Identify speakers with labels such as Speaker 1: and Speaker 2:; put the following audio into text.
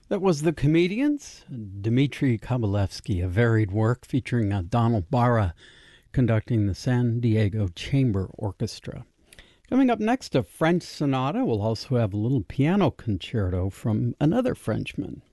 Speaker 1: That was The Comedians, Dmitri Kabalevsky, a varied work featuring Donald Barra conducting the San Diego Chamber Orchestra. Coming up next, a French sonata. We'll also have a little piano concerto from another Frenchman,